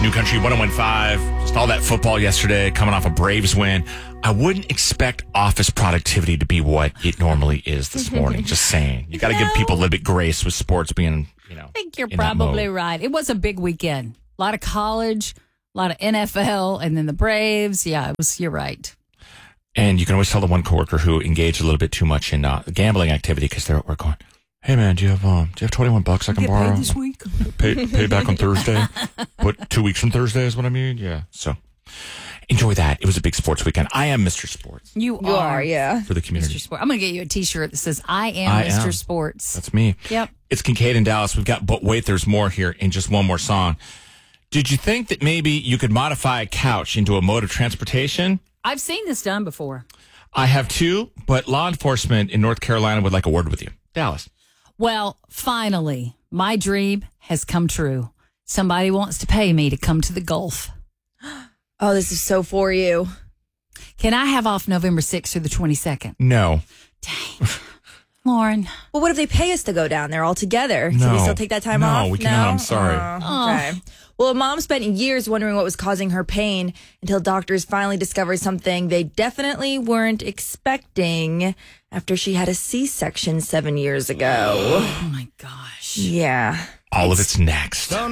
New Country 101.5. Just all that football yesterday, coming off a Braves win. I wouldn't expect office productivity to be what it normally is this morning. Just saying. You got to give people a little bit grace with sports being, I think you're probably right. It was a big weekend. A lot of college, a lot of NFL, and then the Braves. Yeah, you're right. And you can always tell the one coworker who engaged a little bit too much in gambling activity because they're at work going, "Hey man, do you have $21 I can borrow paid this week? Pay back on Thursday? What, 2 weeks from Thursday is what I mean?" Yeah. So enjoy that. It was a big sports weekend. I am Mr. Sports. You are, yeah. For the community. Mr. Sport. I'm going to get you a T-shirt that says "I am Mr. Sports." That's me. Yep. It's Kincaid in Dallas. But wait, there's more here in just one more song. Did you think that maybe you could modify a couch into a mode of transportation? I've seen this done before. I have too, but law enforcement in North Carolina would like a word with you. Dallas. Well, finally, my dream has come true. Somebody wants to pay me to come to the Gulf. Oh, this is so for you. Can I have off November 6th through the 22nd? No. Dang. Lauren. Well, what if they pay us to go down there all together? No. Can we still take that time off? No, we cannot. I'm sorry. Okay. Well, a mom spent years wondering what was causing her pain until doctors finally discovered something they definitely weren't expecting after she had a C-section 7 years ago. Oh, my gosh. Yeah. All of it's next.